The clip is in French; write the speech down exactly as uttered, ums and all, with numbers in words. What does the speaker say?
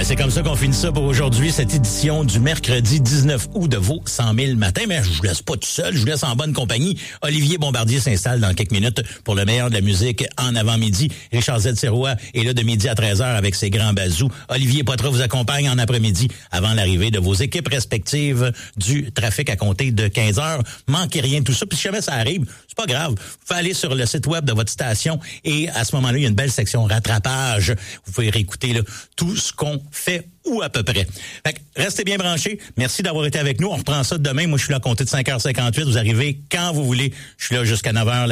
c'est comme ça qu'on finit ça pour aujourd'hui, cette édition du mercredi dix-neuf août de vos cent mille matins. Mais je vous laisse pas tout seul, je vous laisse en bonne compagnie. Olivier Bombardier s'installe dans quelques minutes pour le meilleur de la musique en avant-midi. Richard Z. Sirois est là de midi à treize heures avec ses grands bazous. Olivier Poitras vous accompagne en après-midi avant l'arrivée de vos équipes respectives du trafic à compter de quinze heures. Manquez rien de tout ça. Puis si jamais ça arrive, c'est pas grave. Vous pouvez aller sur le site web de votre station et à ce moment-là, il y a une belle section rattrapage. Vous pouvez réécouter là, tout ce qu'on fait ou à peu près. Fait que restez bien branchés. Merci d'avoir été avec nous. On reprend ça demain. Moi, je suis là à compter de cinq heures cinquante-huit. Vous arrivez quand vous voulez. Je suis là jusqu'à neuf heures.